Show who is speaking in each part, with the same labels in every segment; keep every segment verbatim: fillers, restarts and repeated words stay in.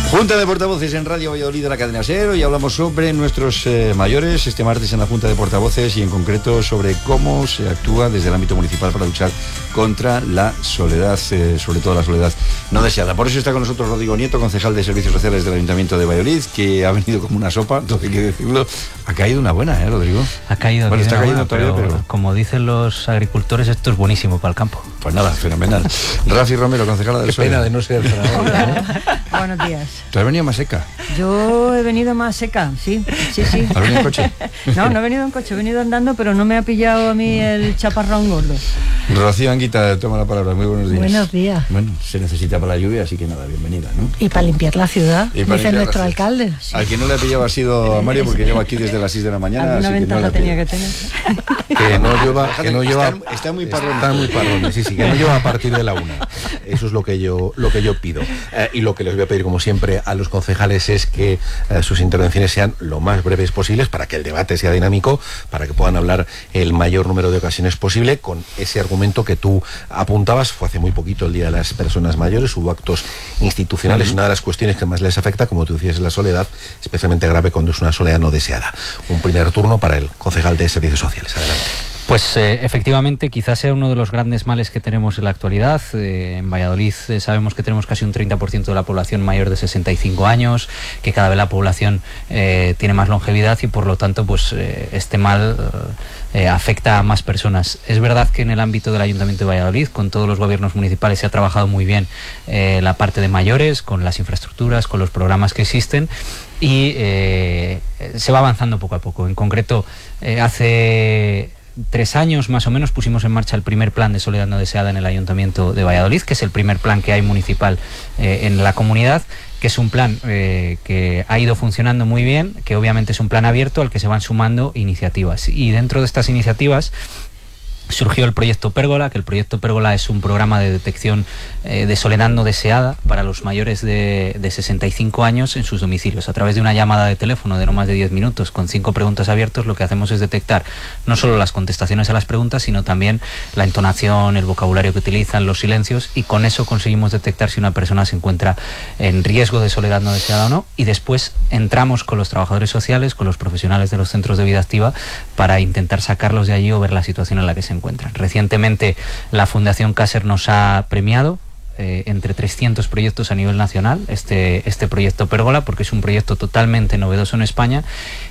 Speaker 1: Junta de Portavoces en Radio Valladolid de la cadena SER. Hoy hablamos sobre nuestros eh, mayores este martes en la Junta de Portavoces y en concreto sobre cómo se actúa desde el ámbito municipal para luchar contra la soledad, eh, sobre todo la soledad no deseada. Por eso está con nosotros Rodrigo Nieto, concejal de Servicios Sociales del Ayuntamiento de Valladolid, que ha venido como una sopa, todo hay que decirlo. Ha caído una buena, ¿eh, Rodrigo?
Speaker 2: Ha caído.
Speaker 1: Bueno, está cayendo
Speaker 2: buena,
Speaker 1: todavía,
Speaker 2: pero,
Speaker 1: pero...
Speaker 2: como dicen los agricultores, esto es buenísimo para el campo.
Speaker 1: Pues nada, fenomenal. Rafi Romero, concejala del
Speaker 3: Qué
Speaker 1: PSOE.
Speaker 3: pena de no ser senador.
Speaker 4: Hola, buenos días.
Speaker 1: ¿Tú has venido más seca?
Speaker 4: Yo he venido más seca, sí, sí, sí.
Speaker 1: ¿Has venido en coche?
Speaker 4: No, no he venido en coche, he venido andando, pero no me ha pillado a mí el chaparrón gordo.
Speaker 1: Rocío Anguita, toma la palabra. Muy buenos días.
Speaker 5: Buenos días.
Speaker 1: Bueno, se necesita para la lluvia, así que nada, bienvenida, ¿no?
Speaker 5: Y para limpiar la ciudad,
Speaker 1: Y para
Speaker 5: dice
Speaker 1: limpiar la
Speaker 5: nuestro
Speaker 1: ciudad.
Speaker 5: alcalde. Sí.
Speaker 1: Al que no le ha pillado ha sido a Mario, porque lleva aquí desde las seis de la mañana.
Speaker 4: Alguna
Speaker 1: así que no
Speaker 4: ventaja
Speaker 1: le ha
Speaker 4: tenía que
Speaker 1: pillado.
Speaker 4: tener.
Speaker 3: Que no llueva, que no llueva.
Speaker 1: Está, está muy parrón.
Speaker 3: Está muy parrón, sí, sí, que no llueva a partir de la una. Eso es lo que yo, lo que yo pido. Eh, y lo que les voy a pedir, como siempre, a los concejales es que eh, sus intervenciones sean lo más breves posibles para que el debate sea dinámico, para que puedan hablar el mayor número de ocasiones posible con ese argumento que tú apuntabas. Fue hace muy poquito el Día de las Personas Mayores, hubo actos institucionales. Uh-huh. Una de las cuestiones que más les afecta, como tú decías, es la soledad, especialmente grave cuando es una soledad no deseada. Un primer turno para el concejal de Servicios Sociales. Adelante.
Speaker 2: Pues eh, efectivamente, quizás sea uno de los grandes males que tenemos en la actualidad. Eh, en Valladolid eh, sabemos que tenemos casi un treinta por ciento de la población mayor de sesenta y cinco años, que cada vez la población eh, tiene más longevidad y por lo tanto pues eh, este mal eh, afecta a más personas. Es verdad que en el ámbito del Ayuntamiento de Valladolid, con todos los gobiernos municipales, se ha trabajado muy bien eh, la parte de mayores, con las infraestructuras, con los programas que existen y eh, se va avanzando poco a poco. En concreto, eh, hace... tres años más o menos pusimos en marcha el primer plan de soledad no deseada en el Ayuntamiento de Valladolid, que es el primer plan que hay municipal eh, en la comunidad, que es un plan eh, que ha ido funcionando muy bien, que obviamente es un plan abierto al que se van sumando iniciativas. Y dentro de estas iniciativas surgió el proyecto Pérgola, que el proyecto Pérgola es un programa de detección eh, de soledad no deseada para los mayores de, de sesenta y cinco años en sus domicilios. A través de una llamada de teléfono de no más de diez minutos con cinco preguntas abiertas, lo que hacemos es detectar no solo las contestaciones a las preguntas, sino también la entonación, el vocabulario que utilizan, los silencios, y con eso conseguimos detectar si una persona se encuentra en riesgo de soledad no deseada o no, y después entramos con los trabajadores sociales, con los profesionales de los centros de vida activa para intentar sacarlos de allí o ver la situación en la que se encuentran. Recientemente la Fundación Caser nos ha premiado eh, entre trescientos proyectos a nivel nacional este, este proyecto Pérgola, porque es un proyecto totalmente novedoso en España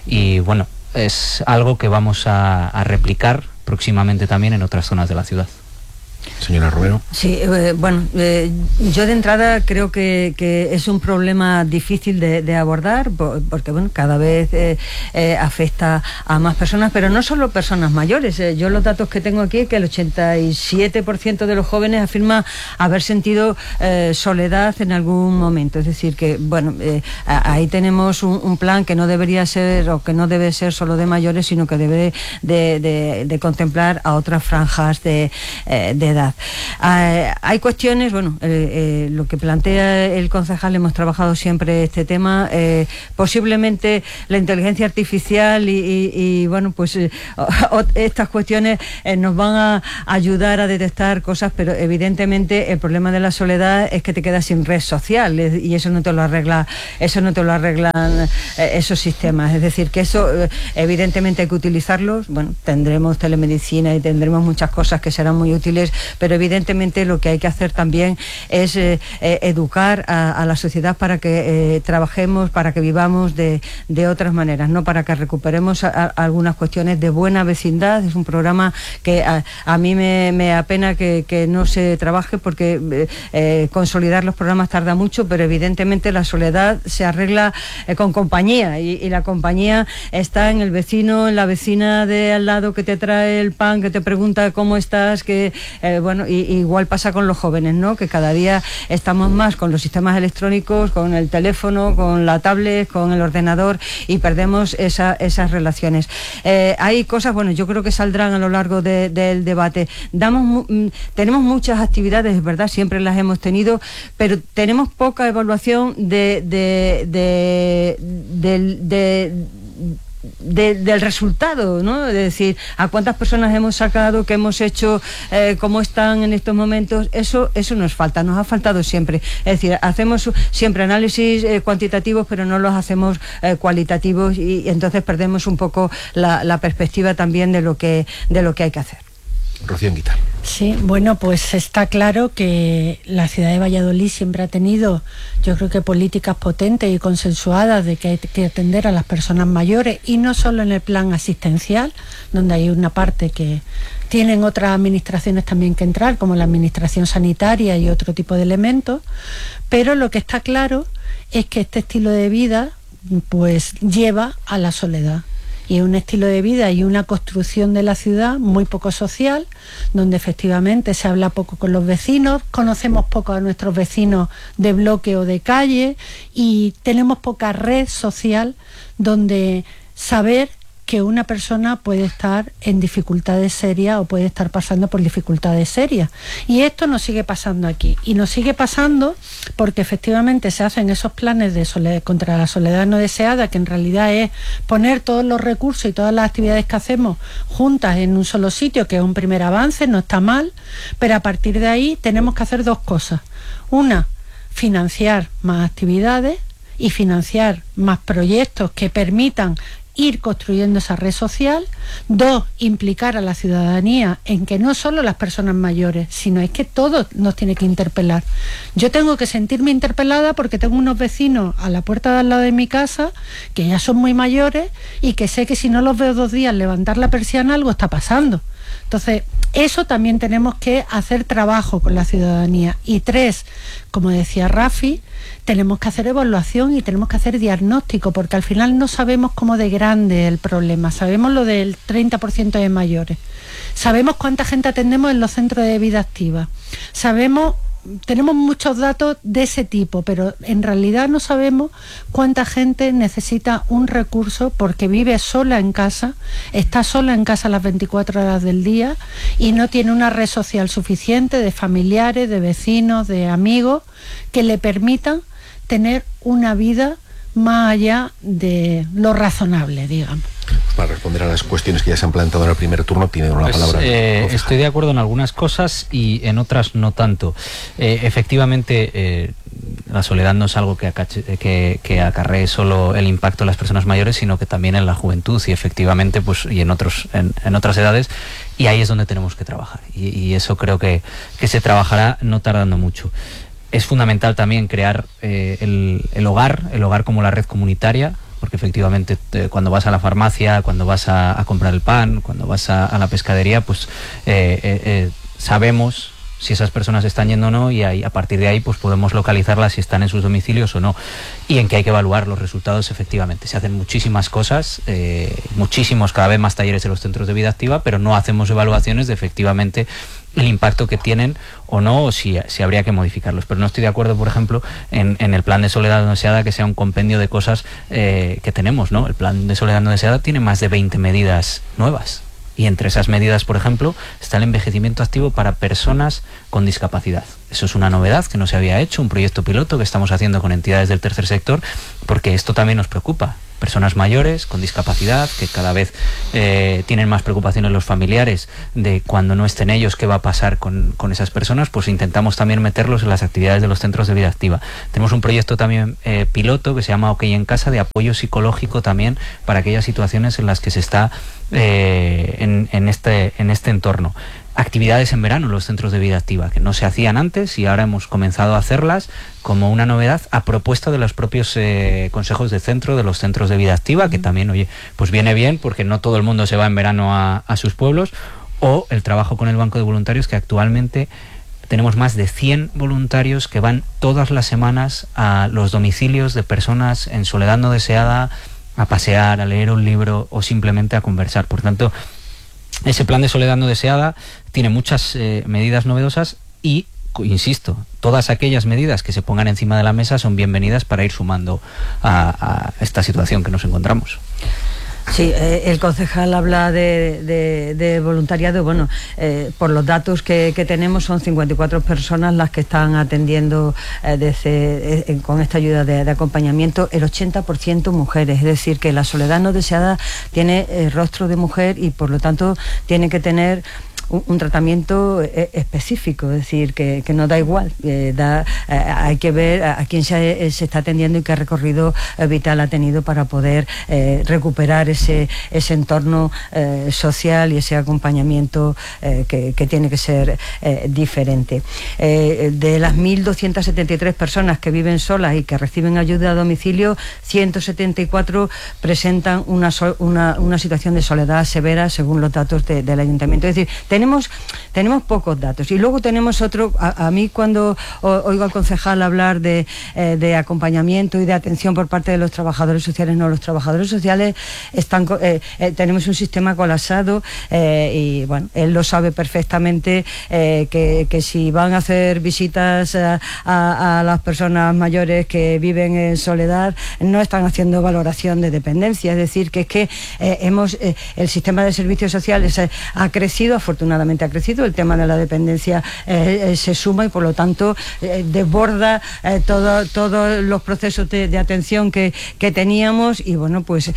Speaker 2: y bueno, es algo que vamos a, a replicar próximamente también en otras zonas de la ciudad.
Speaker 3: Señora Romero.
Speaker 4: Sí, eh, bueno, eh, yo de entrada creo que, que es un problema difícil de, de abordar porque, bueno, cada vez eh, eh, afecta a más personas, pero no solo personas mayores. Eh, yo los datos que tengo aquí es que el ochenta y siete por ciento de los jóvenes afirma haber sentido eh, soledad en algún momento. Es decir, que, bueno, eh, ahí tenemos un, un plan que no debería ser o que no debe ser solo de mayores, sino que debe de, de, de contemplar a otras franjas de, eh, de edad. Eh, hay cuestiones, bueno, eh, eh, lo que plantea el concejal, hemos trabajado siempre este tema, eh, posiblemente la inteligencia artificial y, y, y bueno, pues eh, o, estas cuestiones eh, nos van a ayudar a detectar cosas, pero evidentemente el problema de la soledad es que te quedas sin red social eh, y eso no te lo arregla, eso no te lo arreglan eh, esos sistemas. Es decir, que eso eh, evidentemente hay que utilizarlos. Bueno, tendremos telemedicina y tendremos muchas cosas que serán muy útiles, pero evidentemente lo que hay que hacer también es eh, eh, educar a, a la sociedad para que eh, trabajemos, para que vivamos de, de otras maneras, no para que recuperemos a, a, algunas cuestiones de buena vecindad. Es un programa que a, a mí me, me apena que, que no se trabaje porque eh, eh, consolidar los programas tarda mucho, pero evidentemente la soledad se arregla eh, con compañía y, y la compañía está en el vecino, en la vecina de al lado que te trae el pan, que te pregunta cómo estás, que eh, bueno, y, igual pasa con los jóvenes, ¿no? Que cada día estamos más con los sistemas electrónicos, con el teléfono, con la tablet, con el ordenador y perdemos esa, esas relaciones. Eh, hay cosas, bueno, yo creo que saldrán a lo largo de, del debate. Damos, tenemos muchas actividades, es verdad, siempre las hemos tenido, pero tenemos poca evaluación de, de, de, de, de, de de, del resultado, ¿no? Es decir, a cuántas personas hemos sacado, qué hemos hecho, eh, cómo están en estos momentos, eso, eso nos falta, nos ha faltado siempre. Es decir, hacemos siempre análisis eh, cuantitativos, pero no los hacemos eh, cualitativos y, y entonces perdemos un poco la, la perspectiva también de lo que, de lo que hay que hacer.
Speaker 3: Rocío Anguita.
Speaker 5: Sí, bueno, pues está claro que la ciudad de Valladolid siempre ha tenido, yo creo que políticas potentes y consensuadas de que hay que atender a las personas mayores, y no solo en el plan asistencial, donde hay una parte que tienen otras administraciones también que entrar, como la administración sanitaria y otro tipo de elementos, pero lo que está claro es que este estilo de vida pues lleva a la soledad. Y un estilo de vida y una construcción de la ciudad muy poco social, donde efectivamente se habla poco con los vecinos, conocemos poco a nuestros vecinos de bloque o de calle y tenemos poca red social donde saber que una persona puede estar en dificultades serias o puede estar pasando por dificultades serias. Y esto nos sigue pasando aquí. Y nos sigue pasando porque efectivamente se hacen esos planes de soledad, contra la soledad no deseada, que en realidad es poner todos los recursos y todas las actividades que hacemos juntas en un solo sitio, que es un primer avance, no está mal, pero a partir de ahí tenemos que hacer dos cosas. Una, financiar más actividades y financiar más proyectos que permitan ir construyendo esa red social. Dos, implicar a la ciudadanía en que no solo las personas mayores, sino es que todos nos tiene que interpelar. Yo tengo que sentirme interpelada porque tengo unos vecinos a la puerta de al lado de mi casa que ya son muy mayores y que sé que si no los veo dos días levantar la persiana algo está pasando. Entonces, eso también tenemos que hacer trabajo con la ciudadanía. Y tres, como decía Rafi, tenemos que hacer evaluación y tenemos que hacer diagnóstico, porque al final no sabemos cómo de grande es el problema. Sabemos lo del treinta por ciento de mayores. Sabemos cuánta gente atendemos en los centros de vida activa. Sabemos... Tenemos muchos datos de ese tipo, pero en realidad no sabemos cuánta gente necesita un recurso porque vive sola en casa, está sola en casa las veinticuatro horas del día y no tiene una red social suficiente de familiares, de vecinos, de amigos que le permitan tener una vida más allá de lo razonable, digamos.
Speaker 3: Para responder a las cuestiones que ya se han planteado en el primer turno, tiene una
Speaker 2: pues,
Speaker 3: palabra.
Speaker 2: Eh, estoy de acuerdo en algunas cosas y en otras no tanto. Eh, efectivamente, eh, la soledad no es algo que, acache, que, que acarree solo el impacto en las personas mayores, sino que también en la juventud y efectivamente, pues y en otros, en, en otras edades. Y ahí es donde tenemos que trabajar. Y, y eso creo que, que se trabajará no tardando mucho. Es fundamental también crear eh, el, el hogar, el hogar como la red comunitaria, porque efectivamente te, cuando vas a la farmacia, cuando vas a, a comprar el pan, cuando vas a, a la pescadería, pues eh, eh, eh, sabemos si esas personas están yendo o no y ahí, a partir de ahí pues podemos localizarlas si están en sus domicilios o no, y en que hay que evaluar los resultados. Efectivamente se hacen muchísimas cosas, eh, muchísimos, cada vez más talleres en los centros de vida activa, pero no hacemos evaluaciones de efectivamente el impacto que tienen o no, o si, si habría que modificarlos. Pero no estoy de acuerdo, por ejemplo, en, en el plan de soledad no deseada que sea un compendio de cosas eh, que tenemos, ¿no? El plan de soledad no deseada tiene más de veinte medidas nuevas. Y entre esas medidas, por ejemplo, está el envejecimiento activo para personas con discapacidad. Eso es una novedad que no se había hecho, un proyecto piloto que estamos haciendo con entidades del tercer sector, porque esto también nos preocupa. Personas mayores con discapacidad que cada vez eh, tienen más preocupaciones los familiares de cuando no estén ellos, qué va a pasar con, con esas personas, pues intentamos también meterlos en las actividades de los centros de vida activa. Tenemos un proyecto también eh, piloto que se llama OK en Casa, de apoyo psicológico también para aquellas situaciones en las que se está eh, en, en, este, en este entorno. Actividades en verano en los centros de vida activa, que no se hacían antes y ahora hemos comenzado a hacerlas como una novedad a propuesta de los propios eh, consejos de centro, de los centros de vida activa, que también, oye, pues viene bien porque no todo el mundo se va en verano a, a sus pueblos, o el trabajo con el Banco de Voluntarios, que actualmente tenemos más de cien voluntarios que van todas las semanas a los domicilios de personas en soledad no deseada, a pasear, a leer un libro o simplemente a conversar. Por tanto, ese plan de soledad no deseada tiene muchas eh, medidas novedosas y, insisto, todas aquellas medidas que se pongan encima de la mesa son bienvenidas para ir sumando a, a esta situación que nos encontramos.
Speaker 4: Sí, eh, el concejal habla de, de, de voluntariado. Bueno, eh, por los datos que, que tenemos son cincuenta y cuatro personas las que están atendiendo eh, desde, eh, con esta ayuda de, de acompañamiento, el ochenta por ciento mujeres, es decir, que la soledad no deseada tiene eh, rostro de mujer y por lo tanto tiene que tener un, un tratamiento eh, específico, es decir, que, que no da igual, eh, da, eh, hay que ver a, a quién se, se está atendiendo y qué recorrido eh, vital ha tenido para poder eh, recuperar ese, ese entorno eh, social y ese acompañamiento eh, que, que tiene que ser eh, diferente. Eh, de las mil doscientas setenta y tres personas que viven solas y que reciben ayuda a domicilio, ciento setenta y cuatro presentan una, so, una, una situación de soledad severa según los datos de, del ayuntamiento. Es decir, tenemos, tenemos pocos datos. Y luego tenemos otro, a, a mí cuando o, oigo al concejal hablar de, eh, de acompañamiento y de atención por parte de los trabajadores sociales, no, los trabajadores sociales están, eh, eh, tenemos un sistema colapsado eh, y bueno, él lo sabe perfectamente, eh, que, que si van a hacer visitas a, a, a las personas mayores que viven en soledad, no están haciendo valoración de dependencia, es decir, que es que eh, hemos eh, el sistema de servicios sociales eh, ha crecido, afortunadamente ha crecido, el tema de la dependencia eh, eh, se suma y por lo tanto eh, desborda eh, todo, todos los procesos de, de atención que, que teníamos y bueno, pues eh,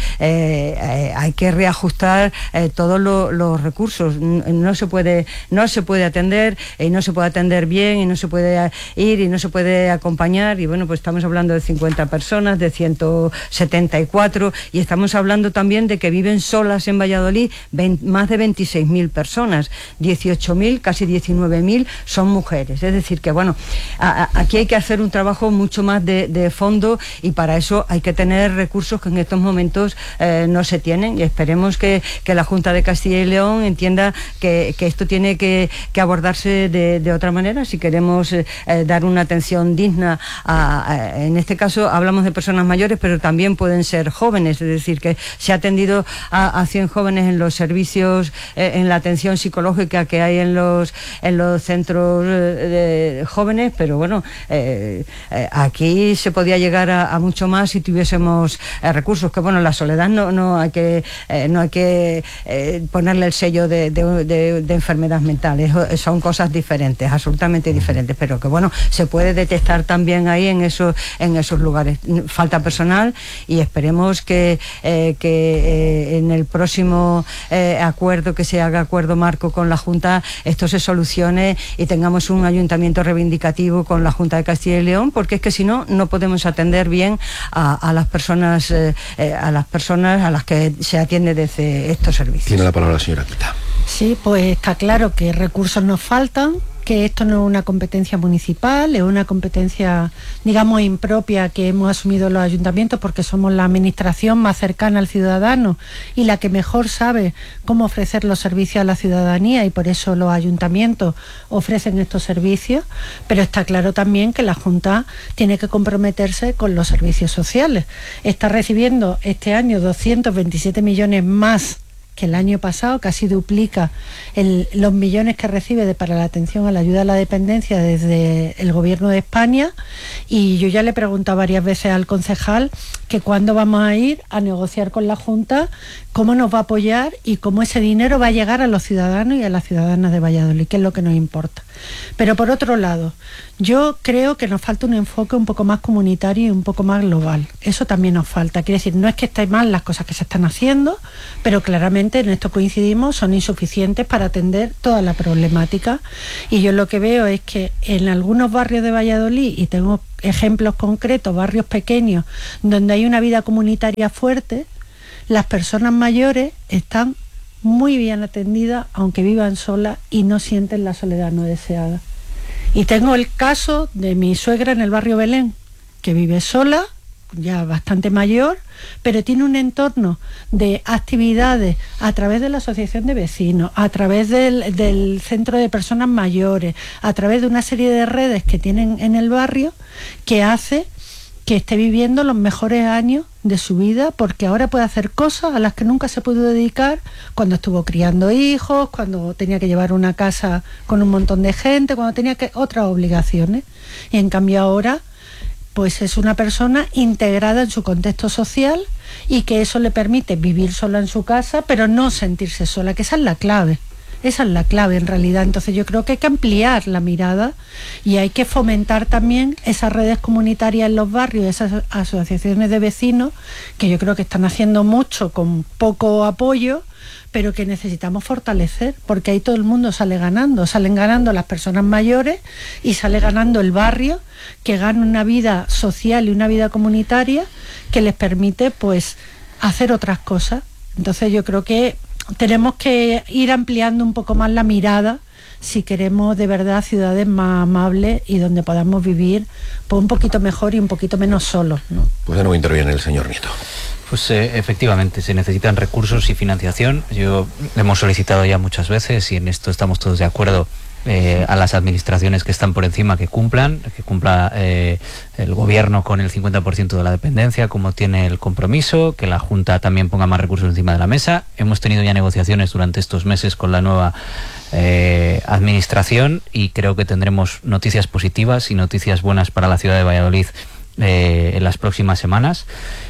Speaker 4: eh, hay que reajustar eh, todos lo, los recursos. No se puede, no se puede atender y no se puede atender bien y no se puede ir y no se puede acompañar y bueno, pues estamos hablando de cincuenta personas, de ciento setenta y cuatro y estamos hablando también de que viven solas en Valladolid veinte, más de veintiséis mil personas, dieciocho mil, casi diecinueve mil son mujeres, es decir que bueno, a, a, aquí hay que hacer un trabajo mucho más de, de fondo y para eso hay que tener recursos que en estos momentos eh, no se tienen y esperemos que, que la Junta de Castilla y León entienda que, que esto tiene que, que abordarse de, de otra manera si queremos eh, dar una atención digna a, a, en este caso hablamos de personas mayores pero también pueden ser jóvenes, es decir que se ha atendido a, a cien jóvenes en los servicios eh, en la atención psicológica que hay en los en los centros eh, de jóvenes, pero bueno eh, eh, aquí se podía llegar a, a mucho más si tuviésemos eh, recursos, que bueno, la soledad no, no hay que eh, no hay que eh, ponerle el sello de, de, de, de enfermedad mental, es, son cosas diferentes, absolutamente diferentes, pero que bueno, se puede detectar también ahí en esos, en esos lugares. Falta personal y esperemos que, eh, que eh, en el próximo eh, acuerdo que se haga, acuerdo marco con la Junta, esto se solucione y tengamos un ayuntamiento reivindicativo con la Junta de Castilla y León, porque es que si no, no podemos atender bien a, a las personas eh, eh, a las personas a las que se atiende desde estos servicios.
Speaker 3: Tiene la palabra la señora Quita.
Speaker 5: Sí, pues está claro que recursos nos faltan, que esto no es una competencia municipal, es una competencia, digamos, impropia que hemos asumido los ayuntamientos porque somos la administración más cercana al ciudadano y la que mejor sabe cómo ofrecer los servicios a la ciudadanía y por eso los ayuntamientos ofrecen estos servicios, pero está claro también que la Junta tiene que comprometerse con los servicios sociales. Está recibiendo este año doscientos veintisiete millones más que el año pasado, casi duplica el, los millones que recibe de, para la atención a la ayuda a la dependencia desde el Gobierno de España, y yo ya le he preguntado varias veces al concejal que cuándo vamos a ir a negociar con la Junta, cómo nos va a apoyar y cómo ese dinero va a llegar a los ciudadanos y a las ciudadanas de Valladolid, que es lo que nos importa. Pero por otro lado, yo creo que nos falta un enfoque un poco más comunitario y un poco más global. Eso también nos falta. Quiere decir, no es que estén mal las cosas que se están haciendo, pero claramente en esto coincidimos, son insuficientes para atender toda la problemática. Y yo lo que veo es que en algunos barrios de Valladolid, y tengo ejemplos concretos, barrios pequeños, donde hay una vida comunitaria fuerte, las personas mayores están muy bien atendidas, aunque vivan solas y no sienten la soledad no deseada. Y tengo el caso de mi suegra en el barrio Belén, que vive sola, ya bastante mayor, pero tiene un entorno de actividades a través de la asociación de vecinos, a través del, del centro de personas mayores, a través de una serie de redes que tienen en el barrio, que hace que esté viviendo los mejores años de su vida, porque ahora puede hacer cosas a las que nunca se pudo dedicar cuando estuvo criando hijos, cuando tenía que llevar una casa con un montón de gente, cuando tenía que otras obligaciones. Y en cambio ahora pues es una persona integrada en su contexto social y que eso le permite vivir sola en su casa, pero no sentirse sola, que esa es la clave. Esa es la clave en realidad. Entonces yo creo que hay que ampliar la mirada y hay que fomentar también esas redes comunitarias en los barrios, esas asociaciones de vecinos, que yo creo que están haciendo mucho con poco apoyo, pero que necesitamos fortalecer, porque ahí todo el mundo sale ganando. Salen ganando las personas mayores y sale ganando el barrio, que gana una vida social y una vida comunitaria que les permite pues hacer otras cosas. Entonces yo creo que tenemos que ir ampliando un poco más la mirada si queremos de verdad ciudades más amables y donde podamos vivir pues un poquito mejor y un poquito menos solos, ¿no?
Speaker 3: Pues de nuevo interviene el señor Nieto.
Speaker 2: Pues eh, efectivamente, se necesitan recursos y financiación. Yo hemos solicitado ya muchas veces, y en esto estamos todos de acuerdo, eh, a las administraciones que están por encima que cumplan, que cumpla eh, el gobierno con el cincuenta por ciento de la dependencia, como tiene el compromiso, que la Junta también ponga más recursos encima de la mesa. Hemos tenido ya negociaciones durante estos meses con la nueva eh, administración y creo que tendremos noticias positivas y noticias buenas para la ciudad de Valladolid eh, en las próximas semanas.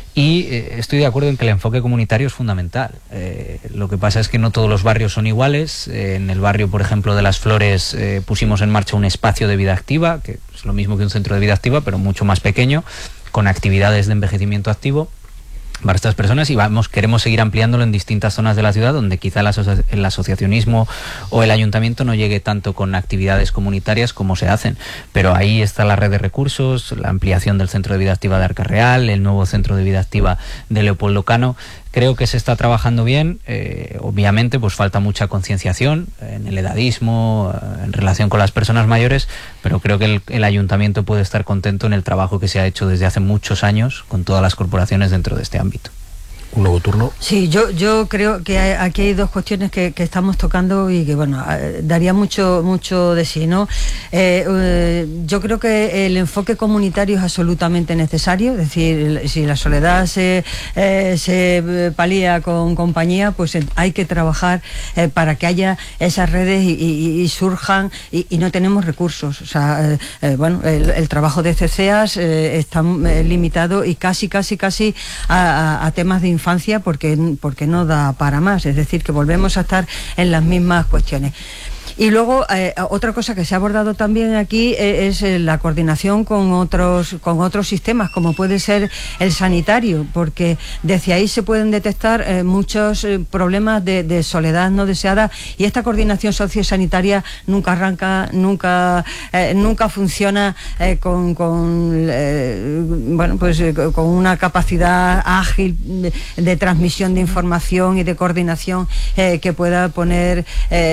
Speaker 2: Y eh, estoy de acuerdo en que el enfoque comunitario es fundamental. Eh, lo que pasa es que no todos los barrios son iguales. Eh, en el barrio, por ejemplo, de Las Flores eh, pusimos en marcha un espacio de vida activa, que es lo mismo que un centro de vida activa, pero mucho más pequeño, con actividades de envejecimiento activo para estas personas, y vamos, queremos seguir ampliándolo en distintas zonas de la ciudad donde quizá el, asoci el asociacionismo o el ayuntamiento no llegue tanto con actividades comunitarias como se hacen, pero ahí está la red de recursos, la ampliación del centro de vida activa de Arca Real, el nuevo centro de vida activa de Leopoldo Cano. Creo que se está trabajando bien. Eh, obviamente pues falta mucha concienciación en el edadismo, en relación con las personas mayores, pero creo que el, el ayuntamiento puede estar contento en el trabajo que se ha hecho desde hace muchos años con todas las corporaciones dentro de este ámbito.
Speaker 3: Un nuevo turno.
Speaker 4: Sí, yo yo creo que hay, aquí hay dos cuestiones que, que estamos tocando y que, bueno, daría mucho mucho de sí, ¿no? Eh, eh, yo creo que el enfoque comunitario es absolutamente necesario, es decir, si la soledad se, eh, se palía con compañía, pues hay que trabajar eh, para que haya esas redes y, y, y surjan, y, y no tenemos recursos. O sea, eh, eh, bueno, el, el trabajo de C C A S eh, está eh, limitado y casi, casi, casi a, a, a temas de infancia porque, porque no da para más, es decir, que volvemos a estar en las mismas cuestiones. Y luego, eh, otra cosa que se ha abordado también aquí eh, es eh, la coordinación con otros, con otros sistemas, como puede ser el sanitario, porque desde ahí se pueden detectar eh, muchos eh, problemas de, de soledad no deseada, y esta coordinación sociosanitaria nunca arranca, nunca, eh, nunca funciona eh, con, con, eh, bueno, pues, eh, con una capacidad ágil de, de transmisión de información y de coordinación eh, que pueda poner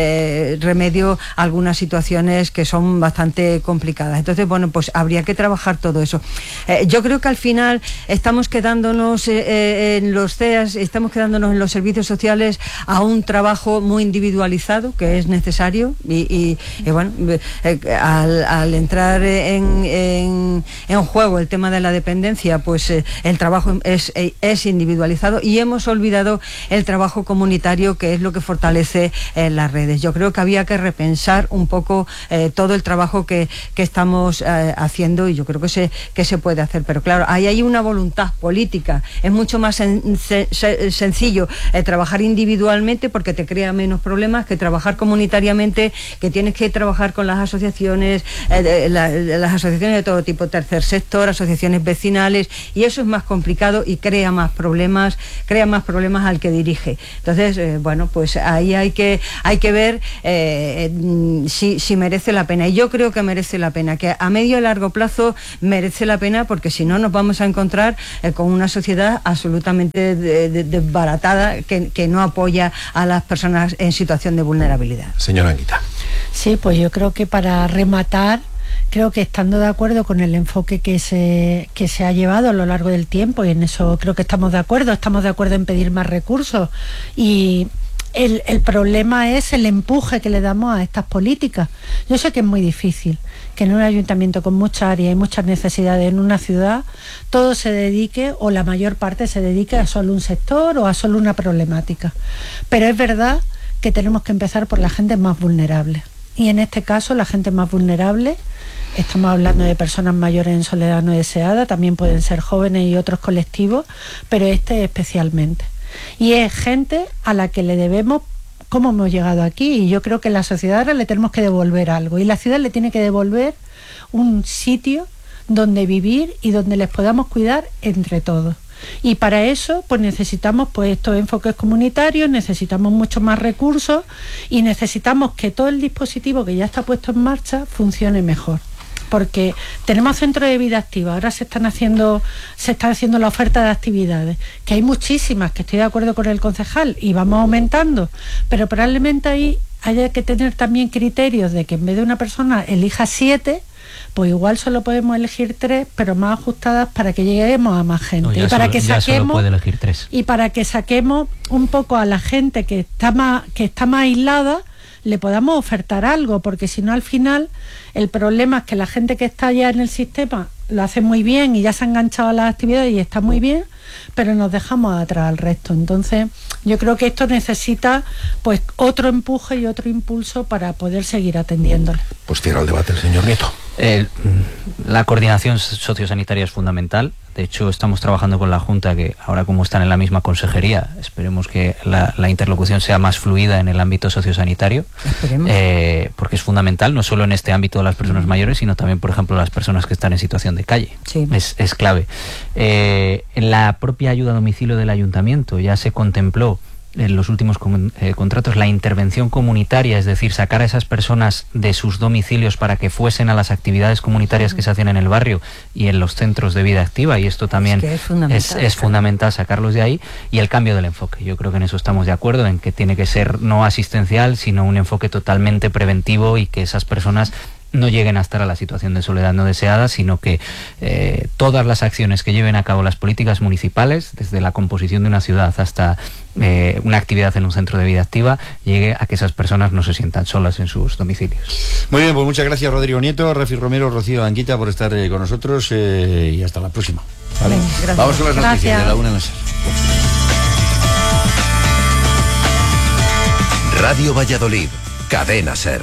Speaker 4: eh, remedio a algunas situaciones que son bastante complicadas. Entonces, bueno, pues habría que trabajar todo eso. Eh, yo creo que al final estamos quedándonos eh, eh, en los C E A S, estamos quedándonos en los servicios sociales a un trabajo muy individualizado, que es necesario, y, y, y bueno, eh, al, al entrar en, en, en juego el tema de la dependencia, pues eh, el trabajo es, es individualizado, y hemos olvidado el trabajo comunitario, que es lo que fortalece eh, las redes. Yo creo que había que repensar un poco eh, todo el trabajo que, que estamos eh, haciendo, y yo creo que se, que se puede hacer, pero claro, ahí hay una voluntad política. Es mucho más sen, sen, sencillo eh, trabajar individualmente, porque te crea menos problemas, que trabajar comunitariamente, que tienes que trabajar con las asociaciones, eh, de, la, de las asociaciones de todo tipo, tercer sector, asociaciones vecinales, y eso es más complicado y crea más problemas, crea más problemas al que dirige. Entonces, eh, bueno, pues ahí hay que, hay que ver eh, si, si merece la pena, y yo creo que merece la pena, que a medio y largo plazo merece la pena, porque si no nos vamos a encontrar eh, con una sociedad absolutamente desbaratada, que, que no apoya a las personas en situación de vulnerabilidad.
Speaker 3: Señora Anguita.
Speaker 5: Sí, pues yo creo que para rematar, creo que estando de acuerdo con el enfoque que se, que se ha llevado a lo largo del tiempo, y en eso creo que estamos de acuerdo, estamos de acuerdo en pedir más recursos, y El, el problema es el empuje que le damos a estas políticas. Yo sé que es muy difícil que en un ayuntamiento con muchas áreas y muchas necesidades en una ciudad todo se dedique, o la mayor parte se dedique a solo un sector o a solo una problemática. Pero es verdad que tenemos que empezar por la gente más vulnerable. y en este caso la gente más vulnerable. Estamos hablando de personas mayores en soledad no deseada, también pueden ser jóvenes y otros colectivos, pero este especialmente. Y es gente a la que le debemos cómo hemos llegado aquí, y yo creo que la sociedad ahora le tenemos que devolver algo, y la ciudad le tiene que devolver un sitio donde vivir y donde les podamos cuidar entre todos. Y para eso pues necesitamos pues estos enfoques comunitarios, necesitamos muchos más recursos y necesitamos que todo el dispositivo que ya está puesto en marcha funcione mejor. Porque tenemos centros de vida activa, ahora se están haciendo se está haciendo la oferta de actividades, que hay muchísimas, que estoy de acuerdo con el concejal, y vamos aumentando, pero probablemente ahí haya que tener también criterios de que en vez de una persona elija siete, pues igual solo podemos elegir tres, pero más ajustadas para que lleguemos a más gente.
Speaker 2: No,
Speaker 5: y para
Speaker 2: solo,
Speaker 5: que
Speaker 2: ya
Speaker 5: saquemos
Speaker 2: solo puede elegir tres.
Speaker 5: Y para que saquemos un poco a la gente que está más, que está más aislada, le podamos ofertar algo, porque si no al final el problema es que la gente que está ya en el sistema lo hace muy bien y ya se ha enganchado a las actividades y está muy bien, pero nos dejamos atrás al resto. Entonces yo creo que esto necesita pues otro empuje y otro impulso para poder seguir atendiéndole.
Speaker 3: Pues cierra el debate el señor Nieto.
Speaker 2: Eh, la coordinación sociosanitaria es fundamental. De hecho, estamos trabajando con la Junta, que ahora como están en la misma consejería, esperemos que la, la interlocución sea más fluida en el ámbito sociosanitario, eh, porque es fundamental, no solo en este ámbito de las personas mayores, sino también, por ejemplo, las personas que están en situación de calle.
Speaker 4: Sí.
Speaker 2: Es, es clave. Eh, en la propia ayuda a domicilio del ayuntamiento ya se contempló en los últimos con, eh, contratos la intervención comunitaria, es decir, sacar a esas personas de sus domicilios para que fuesen a las actividades comunitarias que se hacen en el barrio y en los centros de vida activa, y esto también es, que es, fundamental, es, es fundamental sacarlos de ahí. Y el cambio del enfoque, yo creo que en eso estamos de acuerdo, en que tiene que ser no asistencial, sino un enfoque totalmente preventivo, y que esas personas no lleguen a estar a la situación de soledad no deseada, sino que eh, todas las acciones que lleven a cabo las políticas municipales, desde la composición de una ciudad hasta eh, una actividad en un centro de vida activa, llegue a que esas personas no se sientan solas en sus domicilios.
Speaker 1: Muy bien, pues muchas gracias Rodrigo Nieto, Rafi Romero, Rocío Anguita por estar eh, con nosotros, eh, y hasta la próxima. ¿Vale?
Speaker 4: Bien,
Speaker 1: vamos con las
Speaker 4: gracias.
Speaker 1: noticias de la una en la SER.
Speaker 6: Radio Valladolid, Cadena SER.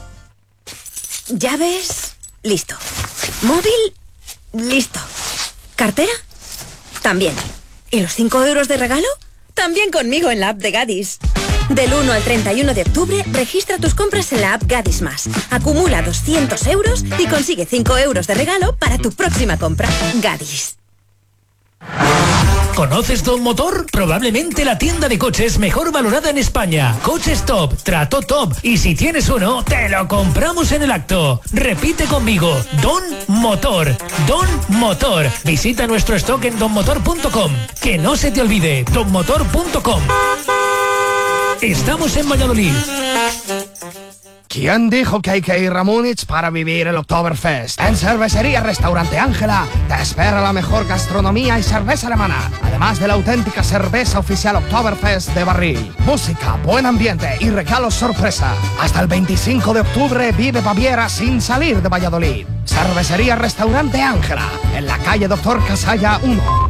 Speaker 7: ¿Llaves? Listo. ¿Móvil? Listo. ¿Cartera? También. ¿Y los cinco euros de regalo? También conmigo en la app de Gadis. Del uno al treinta y uno de octubre, registra tus compras en la app Gadis Más. Acumula doscientos euros y consigue cinco euros de regalo para tu próxima compra. Gadis.
Speaker 8: ¿Conoces Don Motor? Probablemente la tienda de coches mejor valorada en España. Coches top, trato top. Y si tienes uno, te lo compramos en el acto. Repite conmigo, Don Motor. Don Motor. Visita nuestro stock en don motor punto com. Que no se te olvide, don motor punto com. Estamos en Valladolid.
Speaker 9: ¿Quién dijo que hay que ir a Múnich para vivir el Oktoberfest? En Cervecería Restaurante Ángela te espera la mejor gastronomía y cerveza alemana, además de la auténtica cerveza oficial Oktoberfest de barril. Música, buen ambiente y regalos sorpresa. Hasta el veinticinco de octubre vive Baviera sin salir de Valladolid. Cervecería Restaurante Ángela, en la calle Doctor Casalla uno.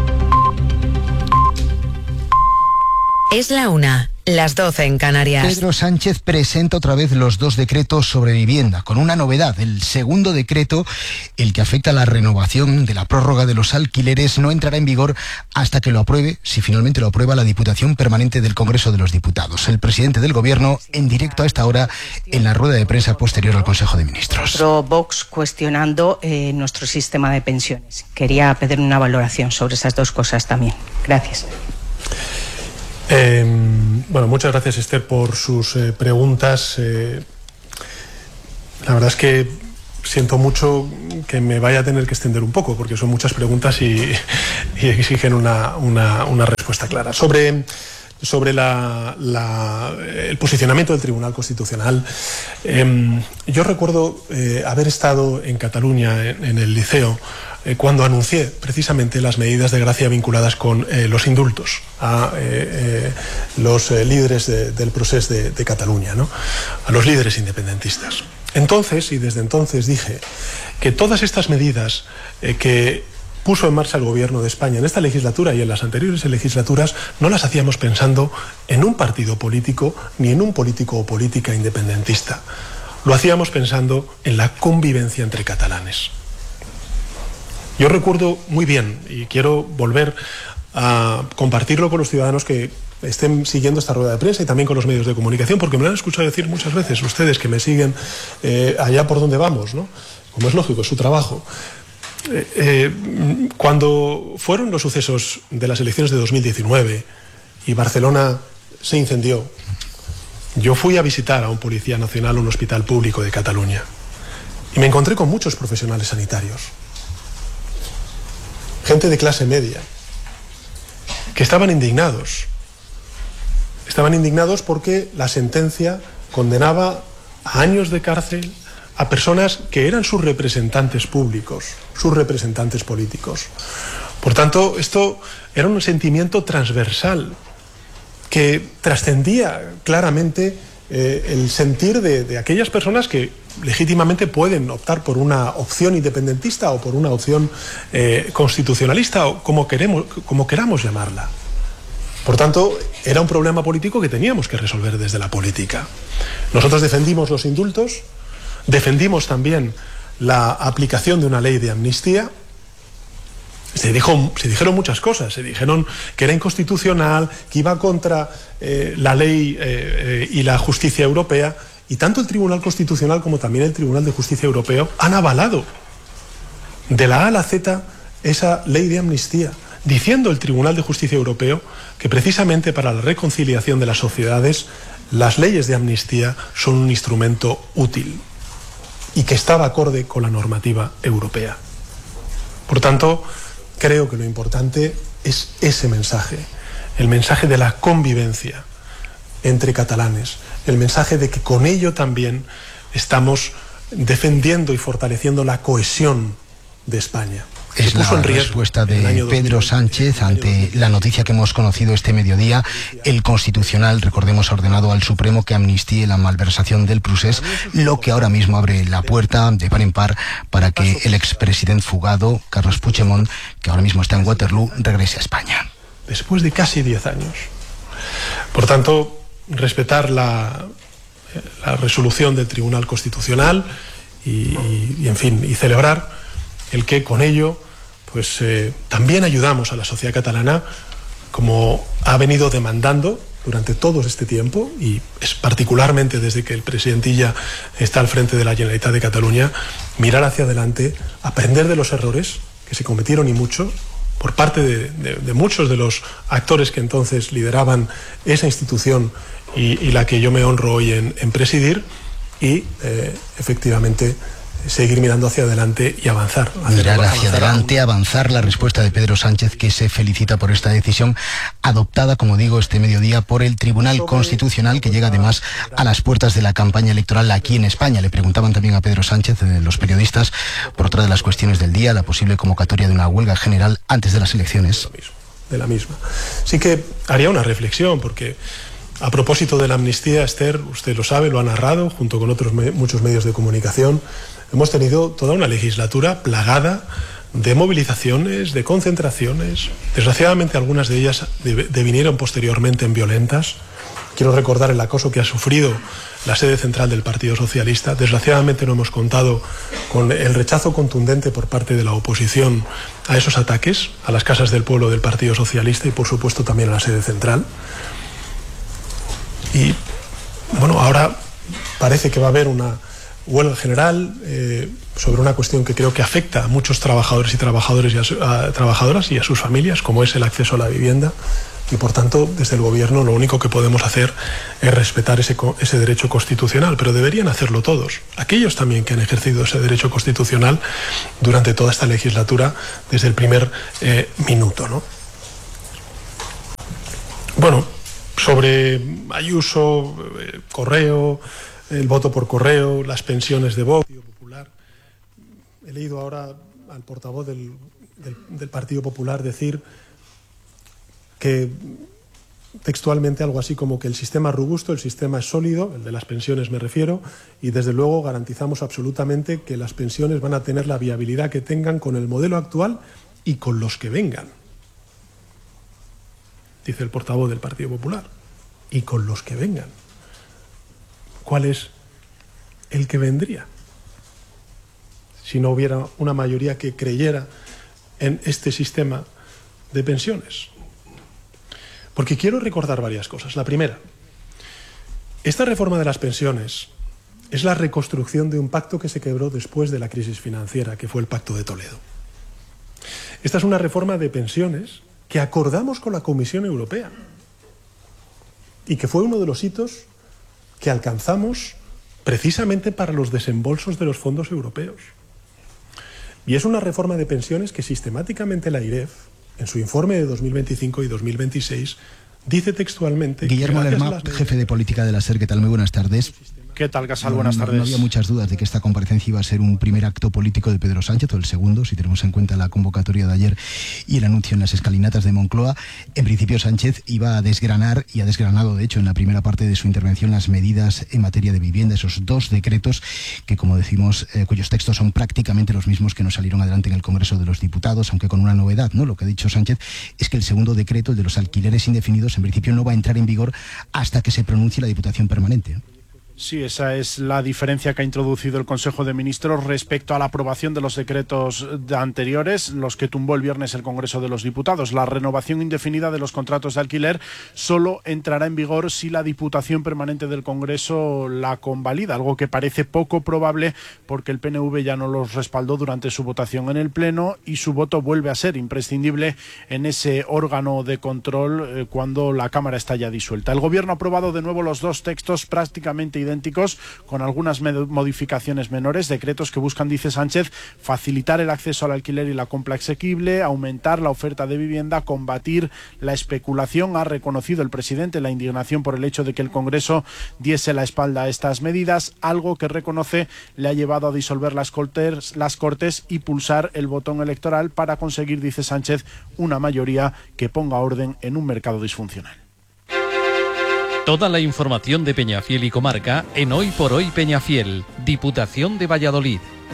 Speaker 10: Es la una, las doce en Canarias.
Speaker 11: Pedro Sánchez presenta otra vez los dos decretos sobre vivienda, con una novedad. El segundo decreto, el que afecta a la renovación de la prórroga de los alquileres, no entrará en vigor hasta que lo apruebe, si finalmente lo aprueba la Diputación Permanente del Congreso de los Diputados. El presidente del Gobierno, en directo a esta hora, en la rueda de prensa posterior al Consejo de Ministros.
Speaker 12: Otro Vox cuestionando eh, nuestro sistema de pensiones. Quería pedir una valoración sobre esas dos cosas también. Gracias.
Speaker 13: Eh, bueno, muchas gracias, Esther, por sus eh, preguntas. Eh, la verdad es que siento mucho que me vaya a tener que extender un poco, porque son muchas preguntas y, y exigen una, una, una respuesta clara. Sobre, sobre la, la, el posicionamiento del Tribunal Constitucional, eh, yo recuerdo eh, haber estado en Cataluña, en, en el Liceo, Eh, cuando anuncié precisamente las medidas de gracia vinculadas con eh, los indultos a eh, eh, los eh, líderes de, del procés de, de Cataluña, ¿no? A los líderes independentistas. Entonces, y desde entonces dije que todas estas medidas eh, que puso en marcha el Gobierno de España en esta legislatura y en las anteriores legislaturas no las hacíamos pensando en un partido político ni en un político o política independentista. lo hacíamos pensando en la convivencia entre catalanes. Yo recuerdo muy bien, y quiero volver a compartirlo con los ciudadanos que estén siguiendo esta rueda de prensa y también con los medios de comunicación, porque me lo han escuchado decir muchas veces ustedes que me siguen eh, allá por donde vamos, ¿no? Como es lógico, es su trabajo. Eh, eh, cuando fueron los sucesos de las elecciones de dos mil diecinueve y Barcelona se incendió, yo fui a visitar a un policía nacional, un hospital público de Cataluña, y me encontré con muchos profesionales sanitarios, gente de clase media, que estaban indignados. Estaban indignados porque la sentencia condenaba a años de cárcel a personas que eran sus representantes públicos, sus representantes políticos. Por tanto, esto era un sentimiento transversal que trascendía claramente eh, el sentir de, de aquellas personas que legítimamente pueden optar por una opción independentista o por una opción eh, constitucionalista o como, queremos, como queramos llamarla. Por tanto, era un problema político que teníamos que resolver desde la política. Nosotros defendimos los indultos, defendimos también la aplicación de una ley de amnistía. Se, dijo, se dijeron muchas cosas, se dijeron que era inconstitucional, que iba contra eh, la ley eh, eh, y la justicia europea, y tanto el Tribunal Constitucional como también el Tribunal de Justicia Europeo han avalado de la A a la Z esa ley de amnistía, diciendo el Tribunal de Justicia Europeo que precisamente para la reconciliación de las sociedades las leyes de amnistía son un instrumento útil y que estaba acorde con la normativa europea. Por tanto, creo que lo importante es ese mensaje, el mensaje de la convivencia entre catalanes, el mensaje de que con ello también estamos defendiendo y fortaleciendo la cohesión de España.
Speaker 11: Es la respuesta de Pedro Sánchez ante la noticia que hemos conocido este mediodía. El Constitucional, recordemos, ha ordenado al Supremo que amnistíe la malversación del Prusés, lo que ahora mismo abre la puerta de par en par para que el expresidente fugado, Carles Puigdemont, que ahora mismo está en Waterloo, regrese a España.
Speaker 13: Después de casi diez años. Por tanto, respetar la, la resolución del Tribunal Constitucional y, y, y, en fin, y celebrar el que con ello pues eh, también ayudamos a la sociedad catalana, como ha venido demandando durante todo este tiempo, y es particularmente desde que el presidente Illa está al frente de la Generalitat de Cataluña, mirar hacia adelante, aprender de los errores que se cometieron y mucho por parte de, de, de muchos de los actores que entonces lideraban esa institución y, y la que yo me honro hoy en, en presidir, y eh, efectivamente seguir mirando hacia adelante y avanzar.
Speaker 11: Mirar hacia adelante, avanzar. La respuesta de Pedro Sánchez, que se felicita por esta decisión adoptada, como digo, este mediodía por el Tribunal Constitucional, que llega además a las puertas de la campaña electoral aquí en España. Le preguntaban también a Pedro Sánchez, eh, los periodistas, por otra de las cuestiones del día, la posible convocatoria de una huelga general antes de las elecciones.
Speaker 13: De la misma. Sí que haría una reflexión, porque a propósito de la amnistía, Esther, usted lo sabe, lo ha narrado, junto con otros me muchos medios de comunicación. Hemos tenido toda una legislatura plagada de movilizaciones, de concentraciones. Desgraciadamente algunas de ellas devinieron posteriormente en violentas. Quiero recordar el acoso que ha sufrido la sede central del Partido Socialista. Desgraciadamente no hemos contado con el rechazo contundente por parte de la oposición a esos ataques, a las casas del pueblo del Partido Socialista y por supuesto también a la sede central. Y bueno, ahora parece que va a haber una huelga general eh, sobre una cuestión que creo que afecta a muchos trabajadores y trabajadores y a, su, a trabajadoras y a sus familias, como es el acceso a la vivienda, y por tanto desde el gobierno lo único que podemos hacer es respetar ese, ese derecho constitucional, pero deberían hacerlo todos, aquellos también que han ejercido ese derecho constitucional durante toda esta legislatura desde el primer eh, minuto, ¿no? Bueno, sobre Ayuso, eh, Correo, el voto por correo, las pensiones de Vox, Popular. He leído ahora al portavoz del, del, del Partido Popular decir que textualmente algo así como que el sistema es robusto, el sistema es sólido, el de las pensiones me refiero, y desde luego garantizamos absolutamente que las pensiones van a tener la viabilidad que tengan con el modelo actual y con los que vengan. Dice el portavoz del Partido Popular, y con los que vengan. ¿Cuál es el que vendría si no hubiera una mayoría que creyera en este sistema de pensiones. Porque quiero recordar varias cosas. La primera, esta reforma de las pensiones es la reconstrucción de un pacto que se quebró después de la crisis financiera, que fue el Pacto de Toledo. Esta es una reforma de pensiones que acordamos con la Comisión Europea y que fue uno de los hitos que alcanzamos precisamente para los desembolsos de los fondos europeos. Y es una reforma de pensiones que sistemáticamente la I R E F, en su informe de dos mil veinticinco y dos mil veitiseiis, dice textualmente...
Speaker 11: Guillermo Lerma, jefe de política de la SER, ¿qué tal? Muy buenas tardes.
Speaker 14: ¿Qué tal, Casal?
Speaker 11: No,
Speaker 14: Buenas
Speaker 11: no,
Speaker 14: tardes.
Speaker 11: No había muchas dudas de que esta comparecencia iba a ser un primer acto político de Pedro Sánchez, o el segundo, si tenemos en cuenta la convocatoria de ayer y el anuncio en las escalinatas de Moncloa. En principio, Sánchez iba a desgranar, y ha desgranado, de hecho, en la primera parte de su intervención, las medidas en materia de vivienda, esos dos decretos que, como decimos, eh, cuyos textos son prácticamente los mismos que no salieron adelante en el Congreso de los Diputados, aunque con una novedad, ¿no? Lo que ha dicho Sánchez es que el segundo decreto, el de los alquileres indefinidos, en principio no va a entrar en vigor hasta que se pronuncie la Diputación Permanente.
Speaker 14: Sí, esa es la diferencia que ha introducido el Consejo de Ministros respecto a la aprobación de los decretos anteriores, los que tumbó el viernes el Congreso de los Diputados. La renovación indefinida de los contratos de alquiler solo entrará en vigor si la Diputación Permanente del Congreso la convalida, algo que parece poco probable porque el P N V ya no los respaldó durante su votación en el Pleno y su voto vuelve a ser imprescindible en ese órgano de control eh, cuando la Cámara está ya disuelta. El Gobierno ha aprobado de nuevo los dos textos prácticamente idénticos idénticos, con algunas modificaciones menores, decretos que buscan, dice Sánchez, facilitar el acceso al alquiler y la compra asequible, aumentar la oferta de vivienda, combatir la especulación. Ha reconocido el presidente la indignación por el hecho de que el Congreso diese la espalda a estas medidas, algo que reconoce le ha llevado a disolver las cortes, las cortes y pulsar el botón electoral para conseguir, dice Sánchez, una mayoría que ponga orden en un mercado disfuncional.
Speaker 15: Toda la información de Peñafiel y comarca en Hoy por Hoy Peñafiel, Diputación de Valladolid.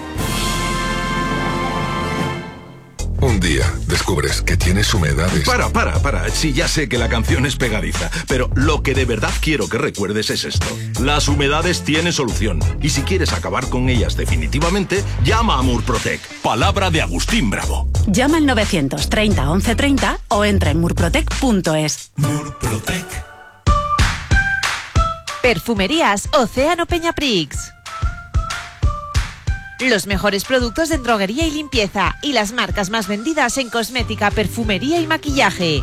Speaker 16: Un día descubres que tienes humedades.
Speaker 17: Para, para, para. Sí, ya sé que la canción es pegadiza, pero lo que de verdad quiero que recuerdes es esto. Las humedades tienen solución. Y si quieres acabar con ellas definitivamente, llama a Murprotec. Palabra de Agustín Bravo.
Speaker 18: Llama al novecientos treinta once treinta o entra en murprotec punto es.
Speaker 17: Murprotec.
Speaker 19: Perfumerías Océano Peñaprix. Los mejores productos en droguería y limpieza y las marcas más vendidas en cosmética, perfumería y maquillaje.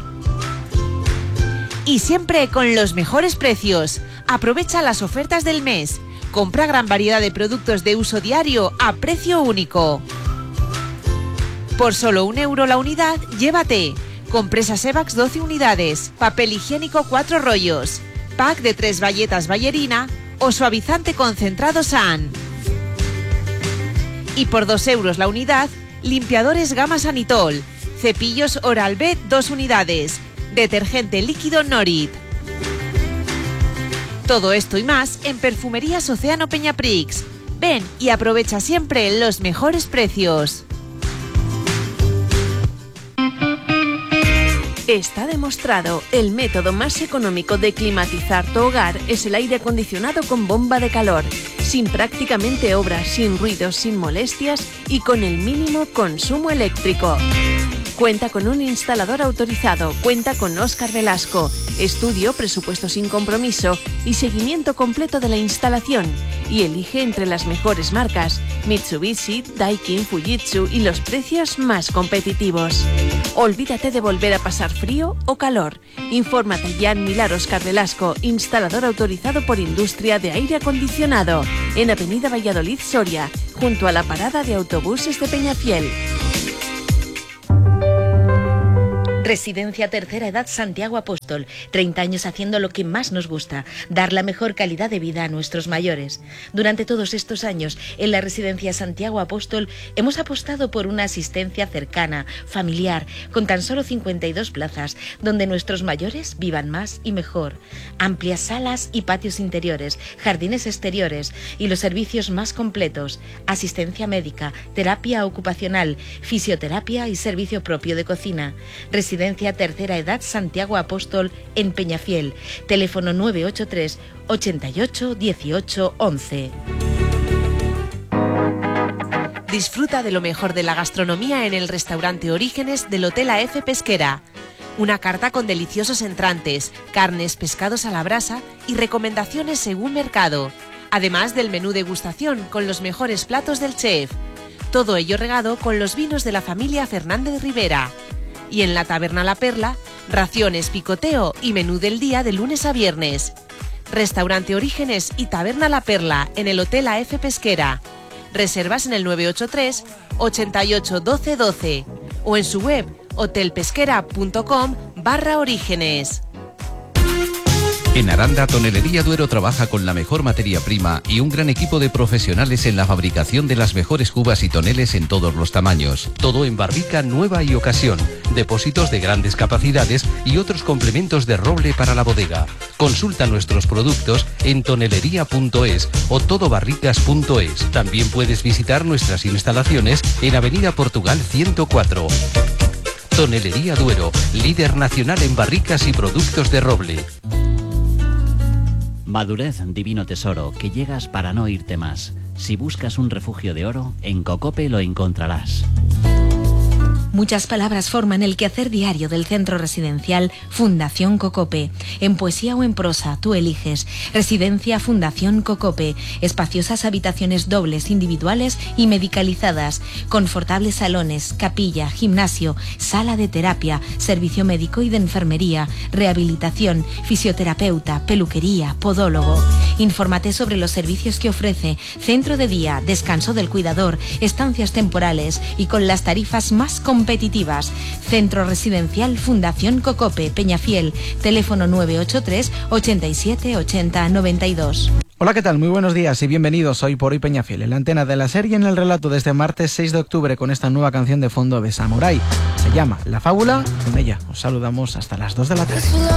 Speaker 19: Y siempre con los mejores precios. Aprovecha las ofertas del mes. Compra gran variedad de productos de uso diario a precio único. Por solo un euro la unidad, llévate compresas Evax doce unidades, papel higiénico cuatro rollos, pack de tres bayetas Ballerina o suavizante concentrado San. Y por dos euros la unidad, limpiadores Gama Sanitol, cepillos Oral-B dos unidades, detergente líquido Norit. Todo esto y más en Perfumerías Océano Peñaprix. Ven y aprovecha siempre los mejores precios.
Speaker 20: Está demostrado, el método más económico de climatizar tu hogar es el aire acondicionado con bomba de calor, sin prácticamente obras, sin ruidos, sin molestias y con el mínimo consumo eléctrico. Cuenta con un instalador autorizado, cuenta con Óscar Velasco, estudio, presupuesto sin compromiso y seguimiento completo de la instalación. Y elige entre las mejores marcas, Mitsubishi, Daikin, Fujitsu y los precios más competitivos. Olvídate de volver a pasar frío o calor. Infórmate ya en Milar Óscar Velasco, instalador autorizado por Industria de Aire Acondicionado, en Avenida Valladolid, Soria, junto a la parada de autobuses de Peñafiel.
Speaker 21: Residencia Tercera Edad Santiago Apóstol. treinta años haciendo lo que más nos gusta, dar la mejor calidad de vida a nuestros mayores. Durante todos estos años, en la Residencia Santiago Apóstol, hemos apostado por una asistencia cercana, familiar, con tan solo cincuenta y dos plazas, donde nuestros mayores vivan más y mejor. Amplias salas y patios interiores, jardines exteriores y los servicios más completos. Asistencia médica, terapia ocupacional, fisioterapia y servicio propio de cocina. Residencia Tercera Edad Santiago Apóstol en Peñafiel. Teléfono nueve ocho tres, ochenta y ocho, dieciocho, once.
Speaker 19: Disfruta de lo mejor de la gastronomía en el restaurante Orígenes del Hotel A F Pesquera. Una carta con deliciosos entrantes, carnes, pescados a la brasa y recomendaciones según mercado. Además del menú degustación con los mejores platos del chef. Todo ello regado con los vinos de la familia Fernández Rivera. Y en la Taberna La Perla, raciones, picoteo y menú del día de lunes a viernes. Restaurante Orígenes y Taberna La Perla en el Hotel A F Pesquera. Reservas en el nueve ocho tres, ochenta y ocho, doce, doce o en su web hotelpesquera.com barra orígenes.
Speaker 5: En Aranda, Tonelería Duero trabaja con la mejor materia prima y un gran equipo de profesionales en la fabricación de las mejores cubas y toneles en todos los tamaños. Todo en barrica nueva y ocasión, depósitos de grandes capacidades y otros complementos de roble para la bodega. Consulta nuestros productos en tonelería punto es o todobarricas punto es. También puedes visitar nuestras instalaciones en Avenida Portugal ciento cuatro. Tonelería Duero, líder nacional en barricas y productos de roble.
Speaker 22: Madurez, divino tesoro, que llegas para no irte más. Si buscas un refugio de oro, en Cocope lo encontrarás.
Speaker 21: Muchas palabras forman el quehacer diario del centro residencial Fundación Cocope. En poesía o en prosa, tú eliges. Residencia Fundación Cocope. Espaciosas habitaciones dobles, individuales y medicalizadas. Confortables salones, capilla, gimnasio, sala de terapia, servicio médico y de enfermería, rehabilitación, fisioterapeuta, peluquería, podólogo. Infórmate sobre los servicios que ofrece. Centro de día, descanso del cuidador, estancias temporales y con las tarifas más competitivas. competitivas. Centro Residencial Fundación Cocope, Peñafiel. Teléfono nueve ocho tres, ochenta y siete, ochenta, noventa y dos.
Speaker 23: Hola, ¿qué tal? Muy buenos días y bienvenidos hoy por Hoy Peñafiel, en la antena de la serie en el relato de este martes seis de octubre con esta nueva canción de fondo de Samurai. Se llama La Fábula. Con ella os saludamos hasta las dos de la tarde.